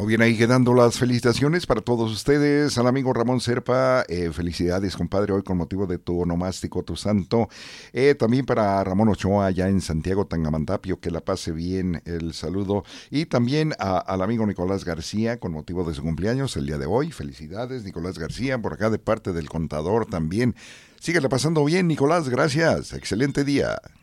Muy bien, ahí quedando las felicitaciones para todos ustedes. Al amigo Ramón Serpa, felicidades, compadre, hoy con motivo de tu onomástico, tu santo. También para Ramón Ochoa, allá en Santiago Tangamandapio, que la pase bien el saludo. Y también al amigo Nicolás García, con motivo de su cumpleaños el día de hoy. Felicidades, Nicolás García, por acá de parte del contador también. Síguela pasando bien, Nicolás, gracias. Excelente día.